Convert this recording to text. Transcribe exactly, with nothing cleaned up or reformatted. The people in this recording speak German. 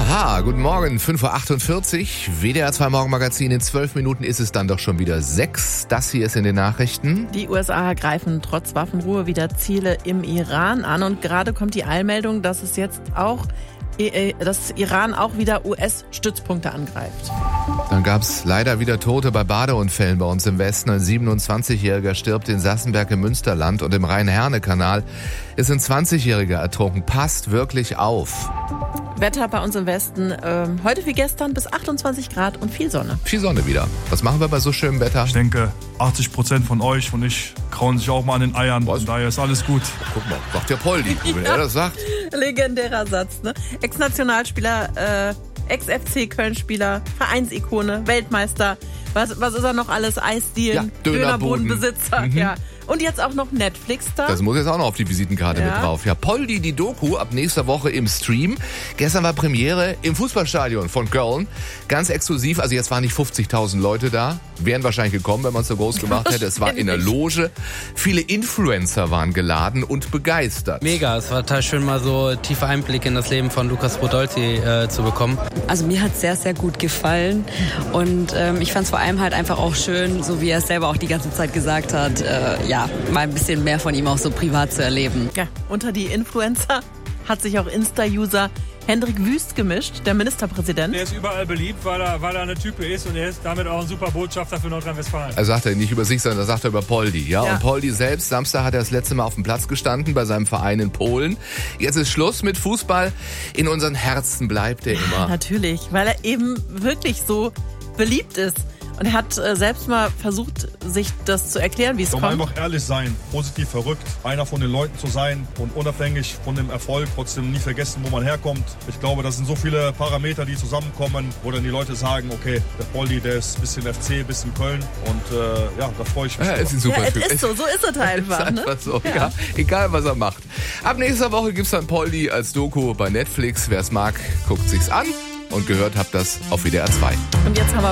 Aha, guten Morgen, fünf Uhr achtundvierzig, W D R zwei Morgenmagazin. In zwölf Minuten ist es dann doch schon wieder sechs. Das hier ist in den Nachrichten. Die U S A greifen trotz Waffenruhe wieder Ziele im Iran an. Und gerade kommt die Eilmeldung, dass es jetzt auch, dass Iran auch wieder U S-Stützpunkte angreift. Dann gab es leider wieder Tote bei Badeunfällen bei uns im Westen. Ein siebenundzwanzigjähriger stirbt in Sassenberg im Münsterland und im Rhein-Herne-Kanal ist ein zwanzigjähriger ertrunken. Passt wirklich auf. Wetter bei uns im Westen, ähm, heute wie gestern bis achtundzwanzig Grad und viel Sonne. Viel Sonne wieder. Was machen wir bei so schönem Wetter? Ich denke, achtzig Prozent von euch und ich krauen sich auch mal an den Eiern. Was? Von daher ist alles gut. Guck mal, sagt der Poldi, wenn Ja. er das sagt. Legendärer Satz, ne? Ex-Nationalspieler, äh, Ex-F C Köln-Spieler, Vereinsikone, Weltmeister. Was, was ist er noch alles? Eisdielen, Ja, Dönerboden. Dönerbodenbesitzer, Mhm. ja. Und jetzt auch noch Netflix-Star. Das muss jetzt auch noch auf die Visitenkarte Ja. mit drauf. Ja, Poldi, die Doku, ab nächster Woche im Stream. Gestern war Premiere im Fußballstadion von Köln. Ganz exklusiv, also jetzt waren nicht fünfzigtausend Leute da. Wären wahrscheinlich gekommen, wenn man es so groß gemacht hätte. Es war in der Loge. Viele Influencer waren geladen und begeistert. Mega, es war total schön, mal so tiefe Einblicke in das Leben von Lukas Podolski äh, zu bekommen. Also mir hat es sehr, sehr gut gefallen und ähm, ich fand es vor allem halt einfach auch schön, so wie er es selber auch die ganze Zeit gesagt hat, äh, ja, mal ein bisschen mehr von ihm auch so privat zu erleben. Ja, unter die Influencer hat sich auch Insta-User Hendrik Wüst gemischt, der Ministerpräsident. Der ist überall beliebt, weil er, weil er eine Type ist und er ist damit auch ein super Botschafter für Nordrhein-Westfalen. Er sagt er nicht über sich, sondern er sagt er über Poldi. Ja? Ja. Und Poldi selbst, Samstag hat er das letzte Mal auf dem Platz gestanden bei seinem Verein in Polen. Jetzt ist Schluss mit Fußball. In unseren Herzen bleibt er immer. Natürlich, weil er eben wirklich so beliebt ist. Und er hat äh, selbst mal versucht, sich das zu erklären, wie es Doch kommt. einfach ehrlich sein, positiv verrückt, einer von den Leuten zu sein und unabhängig von dem Erfolg trotzdem nie vergessen, wo man herkommt. Ich glaube, das sind so viele Parameter, die zusammenkommen, wo dann die Leute sagen, okay, der Poldi, der ist ein bisschen F C, ein bisschen Köln und äh, ja, da freue ich mich. Ja, er ist ein super Ja, es Typ. ist so, so ist es einfach. Ist einfach Ne? so, ja. Egal was er macht. Ab nächster Woche gibt's dann Poldi als Doku bei Netflix. Wer es mag, guckt sich's an und gehört habt das auf W D R zwei. Und jetzt haben wir